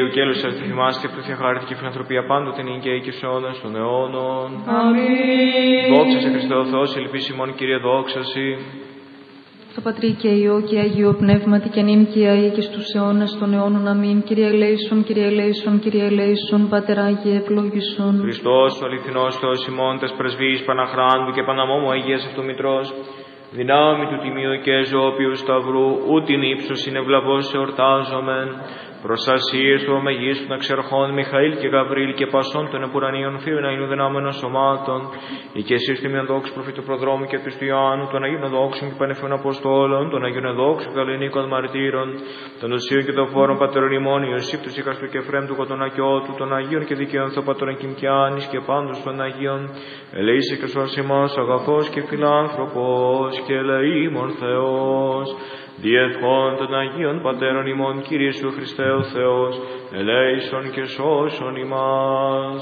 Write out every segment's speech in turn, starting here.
ο κέλος αριθμάς και πλούθια χάρητη και φιλανθρωπία πάντοτε νικαίοι και στους αιώνας των αιώνων. Αμήν. Δόξα σε Χριστέ ο Θεός, ελπίσιμον Κύριε, δόξα σοι. Στο Πατρί και Υιό και Αγίο Πνεύματι και νυν και αεί και στους αιώνας των αιώνων. Αμήν. Κύριε ελέησον, Κύριε ελέησον, Κύριε ελέησον, Πάτερ Άγιε ευλόγησον. Χριστός, ο αληθινός Θεός ημών, τας πρεσβείας Παναχράντου και Παναμόμου Αγίας Αυτομητρός, δυνάμει του τιμίου και ζώπιου σταυρού, ούτιν ύψος είναι βλαβός εορτάζομεν. Προστασίες του ομεγίστου των εξερχών Μιχαήλ και Γαβρίλ και πασών των επουρανίων φύων Αγίου δυνάμενων σωμάτων, η και εσείς τιμίων δόξου προφήτου προδρόμου και του Ιωάννου, των Αγίων Δόξων και Πανεφιών Αποστόλων, των Αγίων Δόξων και Ελληνικών Μαρτύρων, των Ουσίων και των Φόρων Πατερών ημών, Ιωσήφ του Σίκαστου και Φρέμτου των Αγιώτου, των Αγίων και Δικαίων Θεοπατώρων Κιμκιάνης και πάντως των Αγίων, ελέησε και σώσει μας αγαθός και φιλάνθρωπος και ελεήμων Θεός. Διευχών των Αγίων Πατέρων ημών, Κύριε Σου Χριστέ ο Θεός, ελέησον και σώσον ημάς.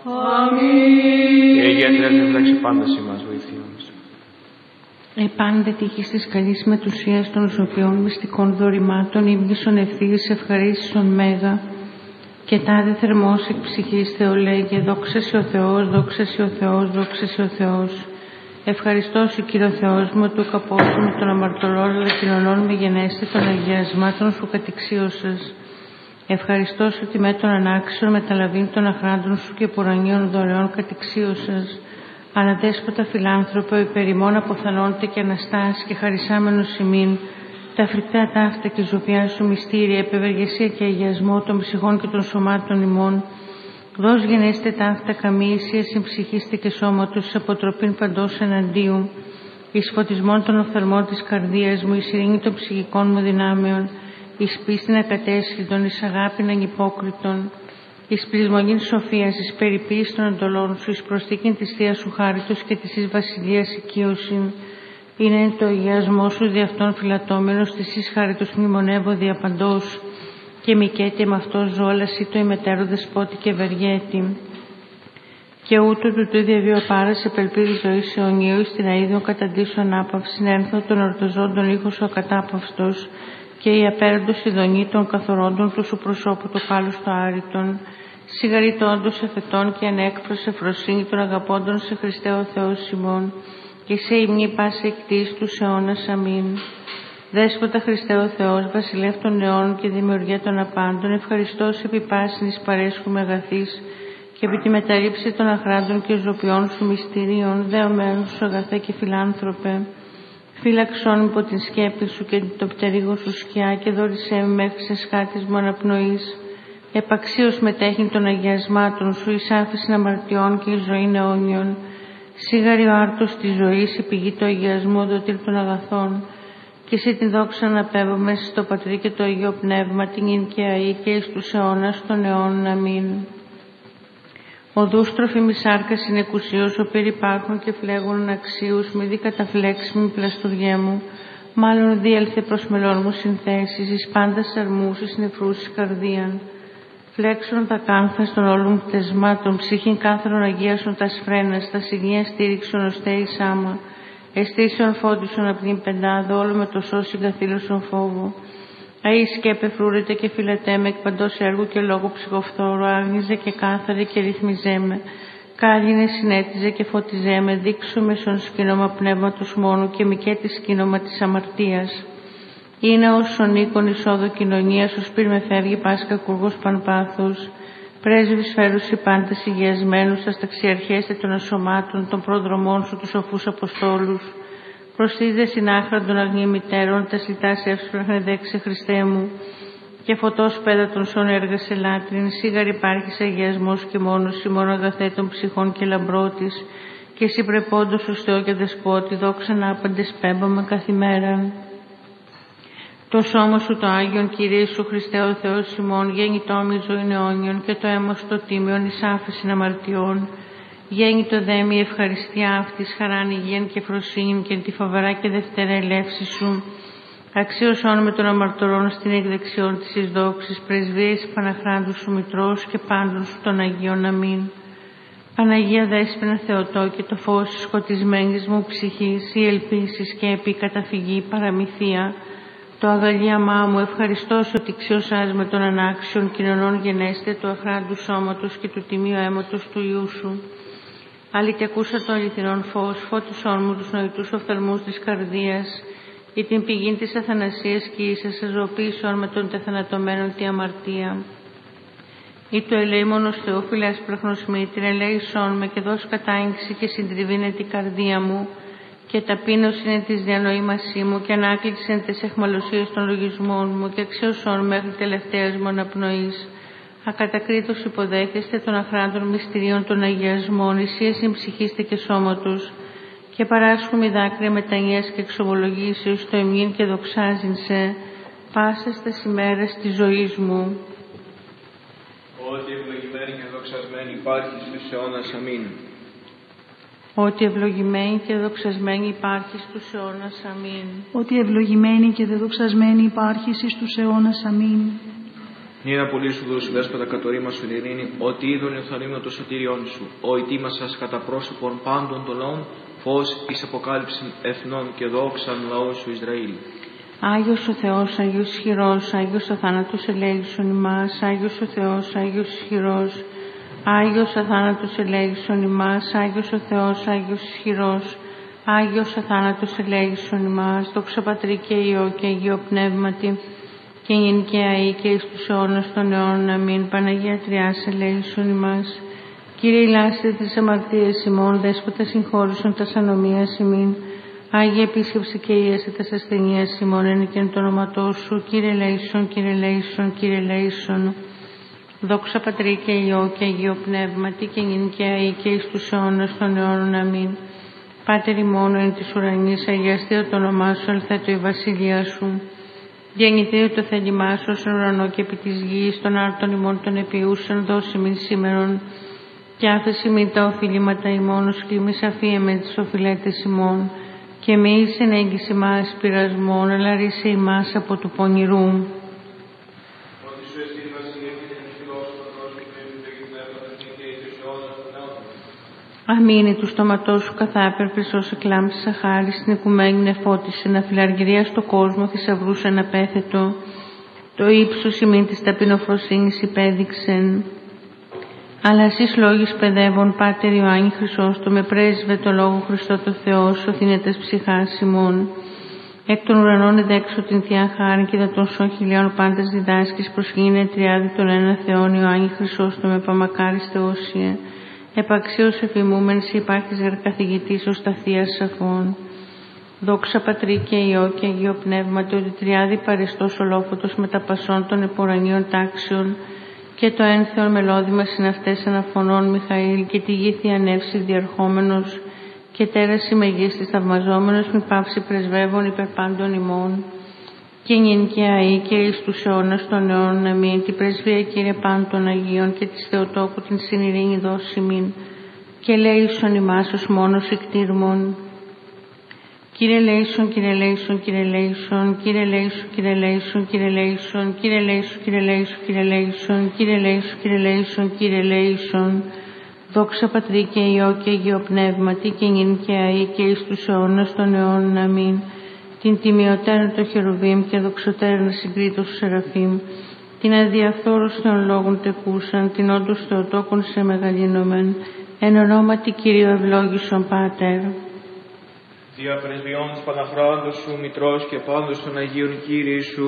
Αμήν. Και η ιδιαίτερη εφυλάξη πάντα ημάς βοηθείωνος. Επάντε τύχη της καλής μετουσίας των ζωπιών μυστικών δωρημάτων, ύμνησον ευθύης ευχαρίστησον μέγα, και τάδε θερμός εκ ψυχής Θεολέγε, δόξα σε ο Θεός, δόξα σε ο Θεός, δόξα σε ο Θεός. Ευχαριστώ Σου, Κύριε Θεός μου, του καπόσου με των αμαρτωλών, αλλά κοινωνών με γενέστη των αγιασμάτων Σου κατηξίωσας. Ευχαριστώ Σου, τιμέ των ανάξιων, μεταλαβήν των αχράντων Σου και πουρανίων δωρεών κατηξίωσας. Αναδέσποτα φιλάνθρωπο, υπερημών αποθανόντε και αναστάς και χαρισάμενος ημίν, τα φρικτά ταύτα και ζωπιά Σου μυστήρια, επευεργεσία και αγιασμό των ψυχών και των σωμάτων ημών. Δώσ' γενέστε ταύτα καμίσια, συμψυχίστε και σώματος, εις αποτροπήν παντός εναντίου, εις φωτισμόν των οφθαλμών της καρδίας μου, εις ειρήνη των ψυχικών μου δυνάμεων, εις πίστην ακατέσχυτον, εις αγάπην ανυπόκριτον, εις πλεισμονήν σοφίας, εις περιποίηση των εντολών Σου, εις προσθήκην της Θείας Σου χάριτος και της εις βασιλείας οικείωσιν. Είναι το αγιασμό Σου δι' αυτόν φυλατώμενος, της εις χάριτος μνημονεύω δια παντός, και μικέτη με αυτό ζώλαση το ημετέρω δεσπότη και ευεργέτη. Και ούτω του το διαβιοπάρας επελπίδη ζωής αιωνίου, στην αίδιο καταντήσω ανάπαυση, ένθω των ορτοζόντων ήχος ο ακατάπαυστος, και η απέραντος ειδονή των καθορώντων του Σου προσώπου το κάλους το άρρητον, σιγαριτώντος εφετών και ανέκφρος εφροσύνη των αγαπώντων σε Χριστέ ο Θεός ημών, και σε υμνή πάσα εκτής τους αιώνας. Αμήν. Δέσποτα Χριστέ ο Θεός, βασιλεύ των αιώνων και δημιουργία των απάντων, ευχαριστώ σε επί πάσιν εις παρέσχουμε αγαθής και επί τη μεταρρύψη των αχράντων και ζωπιών Σου μυστηρίων, δεωμένου Σου αγαθέ και φιλάνθρωπε. Φύλαξον υπό την σκέπη Σου και το πτερίγο Σου σκιά και δόρισέ με μέχρι σε σχάτης μου αναπνοής. Επαξίως μετέχειν των αγιασμάτων Σου, εις άφησιν αμαρτιών και εις ζωήν αιώνιον. Σίγαρη ο άρτος της ζωής, η πηγή του αγιασμού, δοτήρ των αγαθών. Και σε την δόξα αναπέμπομαι στο Πατρί και το Αγίο Πνεύμα, την ίν και αεί και εις τους αιώνας των αιώνων. Αμήν. Οδούς τροφή σάρκα συνεκουσίως, οπήρ υπάρχουν και φλέγουν αξίους, μη δι καταφλέξιμη πλαστουργέ μου, μάλλον διέλθε προς μελών μου συνθέσεις, εις πάντας αρμούς, εις νεφρούς καρδίαν. Φλέξουν τα κάνθας των όλων πτεσμάτων, ψυχήν κάθαρον αγίασον τα σφρένας, τα συγνία στήριξον οστέ εις άμα. Εστίσεων φώτισον απ' την πεντάδο, όλο με το σώσι καθήλωσον φόβο. Αΐ σκέπε φρούρεται και φυλατέ με εκ παντός έργου και λόγου ψυχοφθόρου, άγνιζε και κάθαρε και ρυθμιζέ με. Κάλινε συνέτιζε και φωτιζέ με, δείξου μεσον σκήνομα πνεύματος μόνο και μικέτη σκήνομα της αμαρτίας. Είναι όσον οίκον εισόδο κοινωνίας, ως πυρ με φεύγει πάσκα κουργός πανπάθους. Πρέσβης φέρουσι πάντας υγιασμένους, ασταξιαρχέστε των ασωμάτων, των προδρομών Σου, τους σοφούς Αποστόλους. Προστίζε συνάχραντων αγνή μητέρων, τα σλιτάς εύσπραχνε δέξε Χριστέ μου. Και φωτός πέδατον σών έργασε λάτριν, σίγαρ υπάρχεις αγιασμός και μόνος, ημών αγαθέ των ψυχών και λαμπρότης. Και εσύ πρεπόντος ως Θεό και Δεσπότη, δόξα να άπαντες πέμπαμε καθημέραν. Το σώμα Σου το Άγιον, Κύριε Σου Χριστέ ο Θεός ημών, γέννητό μη ζωήν αιώνιον και το αίμα Σου το τίμιον εις άφεσιν αμαρτιών. Γέννητο δε μη ευχαριστία αυτής, χαράν υγιέν και φροσύνην και τη φοβερά και δευτέρα ελεύση Σου. Αξίωσον με των αμαρτωρών στην εκδεξιόν της εις δόξης, πρεσβείας Παναχράντου Σου Μητρός και πάντων Σου των Αγίων. Αμήν. Παναγία Δέσποινα Θεοτό και το φως της σκοτισμένης μου ψυχής, η ελπίση, σκέπη, καταφυγή, παραμυθία, Το αγαλίαμά μου, ευχαριστώ ότι ξιώσας με των ανάξιων κοινωνών γενέστε του αχράντου σώματος και του τιμίου αίματος του Υιού σου. Αλητιακούσα των αληθινών φως, φώτισόν μου τους νοητούς οφθαλμούς της καρδίας, ή την πηγή της αθανασίας και ίσας αζωοποίησον με των τεθανατωμένων τη αμαρτία. Ή το ελεήμονος Θεόφιλας πραχνοσμή, την ελέησόν με και δώσ' κατάγγιξη και συντριβήνε την καρδία μου, και ταπείνωση είναι της διανοήμασή μου, και ανάκληξη είναι της εχμαλωσίας των λογισμών μου, και αξιώσον μέχρι τελευταίας μου αναπνοής. Ακατακρίτως υποδέχεστε των αχράντων μυστηρίων των αγιασμών, ισίασιν ψυχήστε και σώματος, και παράσχουμε δάκρυα μετανοίας και εξομολογήσεως στο ημίν και δοξάζειν σε πάσες τας ημέρες της ζωής μου. Ότι ευλογημένη και δοξασμένη υπάρχει στους αιώνας. Αμήν. Ότι ευλογημένη και δοξασμένη υπάρχει στους αιώνας. Αμήν. Ότι ευλογημένη και δοξασμένη υπάρχει στους αιώνας. Αμήν. Νίνα πολύ σου δώσου δέσποτα κατορίμα σου ειρήνη, ότι είδον ευθαρρύνω το σωτήριόν σου, ο ετοίμασας κατά πρόσωπον πάντων των λαών, φως εις αποκάλυψην εθνών και δόξαν λαό σου Ισραήλ. Άγιος ο Θεός, Άγιος ισχυρός, Άγιος αθάνατος ελέησον ημάς, Άγιος ο Θεός, Άγιος ισχυρός, Άγιος αθάνατος ελέησον ημάς, Άγιος ο Θεός, Άγιος ισχυρός, Άγιος αθάνατος ελέησον ημάς, δόξα Πατρί και Υιό και Αγίο Πνεύματι, και νυν και αεί και εις τους αιώνας των αιώνων. Αμήν. Παναγία Τριάς ελέησον ημάς. Κύριε ηλάστε τις αμαρτίες ημών, δέσποτα συγχώρησον τας ανομίας ημίν. Άγιε επίσκεψε και ίασε τας ασθενείας ημών, εν και εν το όνοματό σου. Κύριε ελέησον, Κύριε ελέησον, Κύριε ελέησον. Δόξα Πατρί και Υιό και Αγίο Πνεύματι, και νυν και αεί και εις τους αιώνας των αιώνων. Αμήν. Πάτερ ημών εν της ουρανής, αγιαστειο το όνομά σου, ελθέτω η βασιλεία σου. Διανυθέω το θέλημά σου στον ουρανό και επί της γης, των άρτων ημών των επιούσεων, δώσει μην σήμερον, και άφεση μην τα οφειλήματα ημών, ως κλίμης αφίε με τις οφειλέτες ημών, και μη εις ενέγγιση μας πειρασμών, αλλά ρίσε ημάς από του πονηρού. Αμήνη του στόματός σου καθάπερπες ως εκλάμψης αχάρη, στην οικουμένη νεφώτισε, να φιλαργυρία στο κόσμο θησαυρούς αναπέθετο, το ύψος ημίν της ταπεινοφροσύνης υπέδειξεν. Αλλά εσείς λόγης παιδεύων, Πάτερ Ιωάννη Χρυσόστο, με πρέσβε το λόγο Χριστό το Θεό, σωθήνετες ψυχάς ημών. Εκ των ουρανών εδέξω την Θεία Χάρη και δα των σών χιλιών πάντες διδάσκεις, προσχήνε τριάδι των ένα Θεών Ιωάννη Χρυσόστο, με παμακάρις Θεόσιε. Επαξίως εφημούμενς υπάρχεις καθηγητής ως τα Θεία Σαφών. Δόξα Πατρί και Υιό και Αγίο Πνεύματι, ότι τριάδι παρεστός ολόφωτος με τα πασών των επουρανίων τάξεων, και το ένθεον μελώδημα συναυτές αναφωνών Μιχαήλ, και τη γη θιανεύση διερχόμενος, και τέραση μεγίστης θαυμαζόμενος, μη πάυση πρεσβεύων υπερ πάντων ημών. Και νυν και αεί και εις τους αιώνας των αιώνων. Αμήν. Την πρεσβεία, Κύριε, πάντων των Αγίων, και της Θεοτόκου την συνειρήνη δώσει μην. Και λέησον ημάς ως μόνος εκτήρμων. Κύριε λέησον, Κύριε λέησον, Κύριε λέησον, Κύριε λέησον, Κύριε λέησον, Κύριε λέησον, Κύριε λέησον, Κύριε λέησον, Κύριε λέησον, Κύριε λέησον, Κύριε λέησον, Κύριε λέησον. Δόξα Πατρί και Υιό και Αγίο Πνεύματι, και νυν και αεί και εις τους αιώνας των αιώνων. Αμήν. Την τιμιωτέραν το χερουβίμ και δοξωτέραν συγκρίτως του Σεραφείμ, την αδιαφθόρους των λόγων τεκούσαν, την όντως Θεοτόκον σε μεγαλύνομεν, εν ονόματι Κυρίου ευλόγησον Πάτερ. Δια πρεσβειών της Παναχράντος σου, Μητρός και πάντως των Αγίων Κύριε σου,